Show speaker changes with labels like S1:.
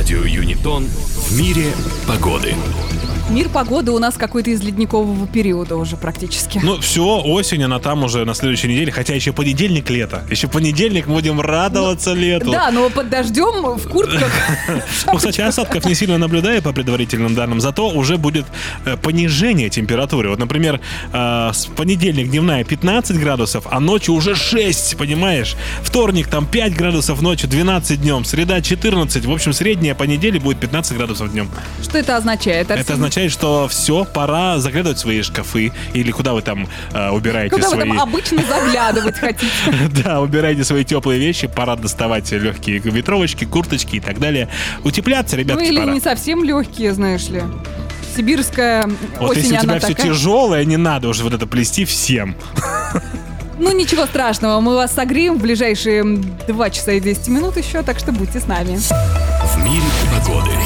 S1: Радио Юнитон в мире погоды.
S2: Мир погоды у нас какой-то из ледникового периода уже практически.
S3: Ну все, осень, она там уже на следующей неделе, хотя еще понедельник лето. Еще понедельник будем радоваться лету.
S2: Да, но под дождем в куртках.
S3: Ну, кстати, осадков не сильно наблюдаю по предварительным данным, зато уже будет понижение температуры. Вот, например, с понедельник дневная 15 градусов, а ночью уже 6, понимаешь? Вторник там 5 градусов ночью, 12 днем, среда 14. В общем, средняя по неделе будет 15 градусов днем.
S2: Что это означает?
S3: Это означает, что все, пора заглядывать в свои шкафы. Или куда вы там убираете
S2: Куда
S3: свои...
S2: вы там обычно заглядывать хотите?
S3: Да, убирайте свои теплые вещи, пора доставать легкие ветровочки, курточки и так далее. Утепляться, ребятки,
S2: Ну или
S3: пора.
S2: не совсем легкие, знаешь ли. Сибирская
S3: Вот
S2: осень,
S3: если у тебя
S2: она
S3: все
S2: такая.
S3: тяжелое, не надо уже вот это плести всем.
S2: Ну ничего страшного, мы вас согреем в ближайшие 2 часа и 10 минут еще, так что будьте с нами.
S1: В мире погоды.